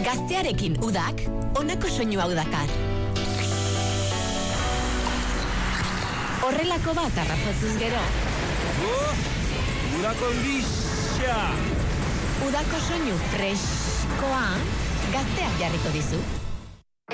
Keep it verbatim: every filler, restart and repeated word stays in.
Gaztearekin udak, honako soinu hau dakar. Horrelako bat harrapatuz gero. Oh, udako lisa! Udako soinu freskoa gazteak jarriko dizu.